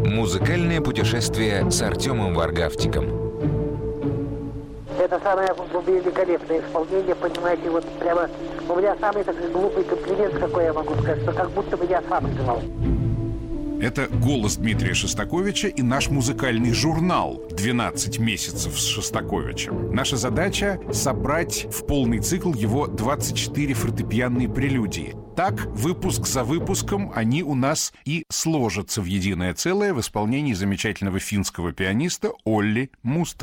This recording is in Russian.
Музыкальное путешествие с Артемом Варгавтиком. Это самое великолепное исполнение, понимаете, вот прямо у меня самый такой глупый комплимент, какой я могу сказать, что как будто бы я сам играл. Это голос Дмитрия Шостаковича и наш музыкальный журнал «12 месяцев с Шостаковичем». Наша задача — собрать в полный цикл его 24 фортепианные прелюдии. Так, выпуск за выпуском они у нас и сложатся в единое целое в исполнении замечательного финского пианиста Олли Муста.